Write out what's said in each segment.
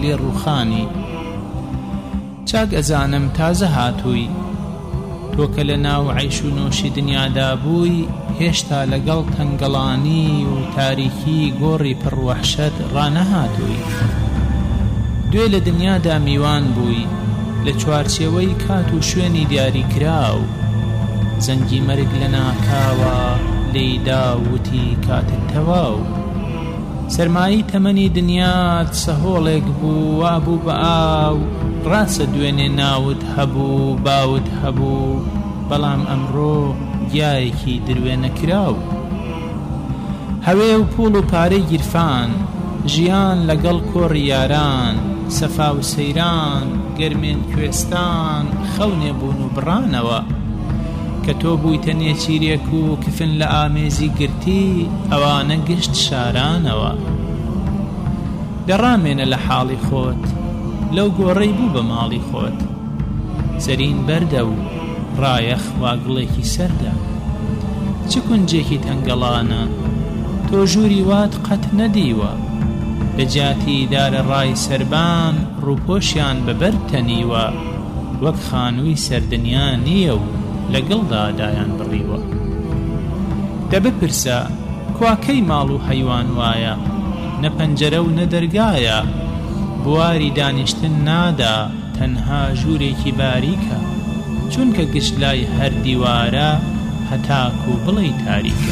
بێ ڕووخانی. چاک ئەزانم تازە هاتووی، تۆ کە لە ناو عەیش و نۆشی دنیادا بووی، هێشتا لەگەڵ تەنگەڵانی و تاریکی گۆڕی پڕوەحشەت ڕانەهاتووی. دوێ لە دنیادا میوان بووی، لە چوارچێوەی کات و شوێنی دیاریکراو، زەنگی مەرگ لە ناکاوە لێیدا وتی کاتت تەواو. سەرمایی تەمەنی دنیات سەهۆڵێک بوو، وابوو بە ئاو، ڕاستە دوێنێ ناوت هەبوو باوت هەبوو، بەڵام ئەمڕۆ گیایەکی دروێنەکراو. هەوێ و پوڵ و پارەی گیرفان، ژیان لەگەڵ کۆڕی یاران، سەفا و سەیران گەرمێن کوێستان، خەونێ بوون و بڕانەوە. کە تۆ بوویتە نێچیرێک و کفن لە ئامێزی گرتی، ئەوانە گشت شارانەوە. دەڕامێنە لە حاڵی خۆت، لەو گۆڕەی بوو بە ماڵی خۆت، سەرین بەردە و ڕایەخ واگڵێکی سەردە. چ کونجێکی تەنگەڵانە تۆ ژووری وات قەت نەدیوە، لە جاتی دارە ڕای سەربان ڕووپۆشیان بەبەر تەنیوە، وەک خانووی سەردنیا نییە و لەگەڵدا دایان بڕیوە. دەبپرسە کواکەی ماڵ و هەیوان وایە، نە پەنجەرە و نە دەرگایە، بواری دانیشتن نادا تەنها ژوورێکی باریکە، چونکە گشت لای هەر دیوارە هەتاک و بڵی تاریکە.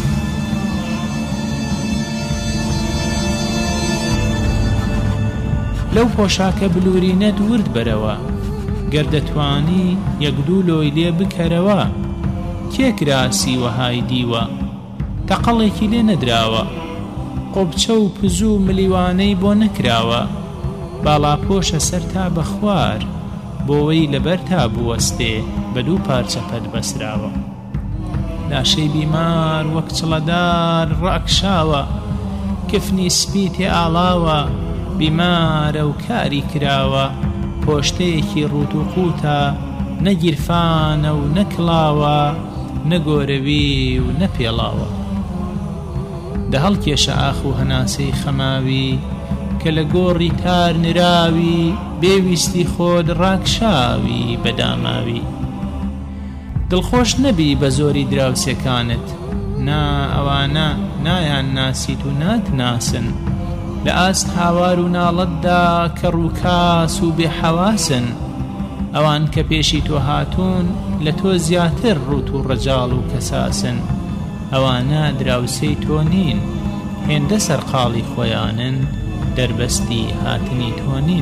لەو پۆشاکە بلورینەت ورد بەرەوە، گەردەتوانی یەک دوو لۆی لێ بکەرەوە، کێکراسی وەهای دیوە تەقەڵێکی لێ نەدراوە، قۆبچە و پزوو ملیوانەی بۆ نەکراوە، باڵاپۆشە سەر تا بە خوار، بۆوەی لەبەر تا بوەستێ بە دوو پارچە پەت بەسراوە. لاشەی بیمار وەک چڵەدار ڕاکشاوە، کفنی سپی تێ ئاڵاوە، بیمارە و کاری کراوە، پۆشتەیەکی ڕوت و قوتە، نەگیرفانە و نەکڵاوە، نەگۆرەوی و نەپێڵاوە. دە هەڵکێشە ئاخ و هەناسەی خەماوی، کە لە گۆڕی تار نراوی، بێویستی خۆت ڕاکشاوی بەداماوی. دڵخۆش نەبی بە زۆری دراوسەکانت، نا ئەوانە نایان ناسیت و ناتناسن، لە ئاست هاوار و ناڵەتدا کە ڕووکاس و بێحەواسن، ئەوان کە پێشی تۆ هاتوون لە تۆ زیاتر ڕوت و ڕەجاڵ و کەساسن، ئەوانە دراوسەی تۆ نین، هێندە سەرقاڵی خۆیانن، دەربەستی هاتنی تۆ نین.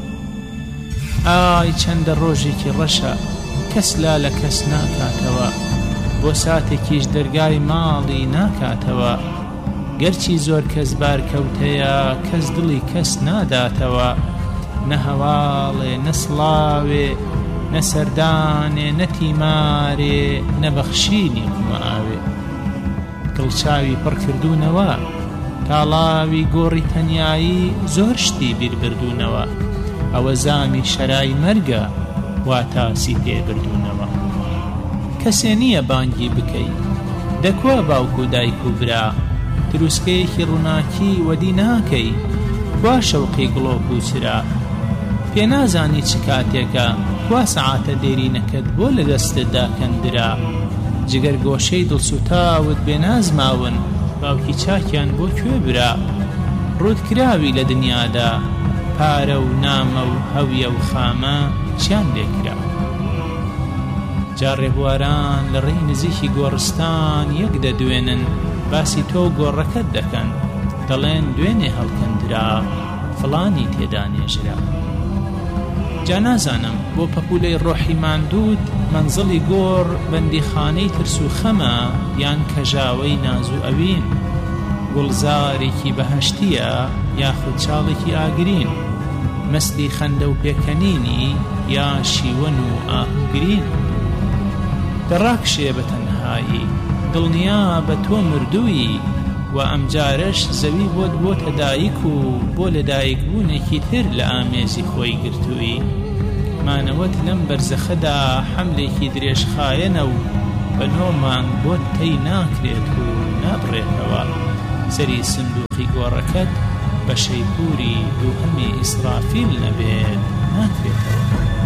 ئای چەندە ڕۆژێکی ڕەشە کەس لا لە کەس ناکاتەوە، بۆ ساتێکیش دەرگای ماڵی ناکاتەوە، گەرچی زۆر کەس بارکەوتەیە کەس دڵی کەس ناداتەوە، نە هەواڵێ نە سڵاوێ نە سەردانێ نە تیمارێ نە بەخشینی قوماوێ. دڵچاوی پڕ کردوونەوە، تاڵاوی گۆڕی تەنیایی زۆر شتی بیر بردوونەوە، ئەوە زامی شەرای مەرگە واتاسی پێبردوونەوە. کەسێ نییە بانگی بکەی دەکوە باوک و دایک و برا، دروستکەیەکی ڕووناکی وەدی ناکەی، کوا شەوقی گڵۆک و چرا، پێ نازانی چ کاتێکە، کوا سەعاتە دێرینەکەت بۆ لە دەستتدا کەندرا، جگەر گۆشەی دڵسوتاوت بێنازماون، باوکی چاکیان بۆ کوێ برا، ڕوود کراوی لە دنیادا، پارە و نامە و هەویە و خامە چیان لێکرا. جا ڕێبواران لە ڕێی نزیکی گۆڕستان یەک دەدوێنن، باسی تۆ گۆڕەکەت دەکەن، دەڵێن دوێنێ هەڵکەندرا، فڵانی تێدا نێژرا. جا نازانم بۆ پەپولەی ڕۆحی ماندوود مەنزڵی گۆڕ بەندیخانەی ترس و خەمە، یان کەژاوەی ناز و ئەوین، گوڵزارێکی بەهەشتیە یاخود چاڵێکی ئاگرین، مەستی خەندە و پێکەنینی یا شیوەن و ئاهوگرین. دەڕاکشێ بە تەنهایی دڵنیا بە تۆ مردووی، و ئەمجارەش زەوی بۆت بۆتە دایک و بۆ لە دایکبوونێکی تر لە ئامێزی خۆی گرتووی. مانەوەت لەم بەرزەخەدا حەملێکی درێژخایەنە و بە نۆمان بۆت تەی ناکرێت و نابڕێتەوە، سەری سندوقی گۆڕەکەت بە شەیپوری دووهەمی ئیسرافیل نەبێت